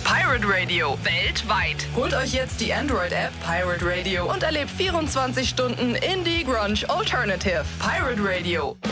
Pirate Radio, weltweit. Holt euch jetzt die Android-App Pirate Radio und erlebt 24 Stunden Indie Grunge Alternative. Pirate Radio.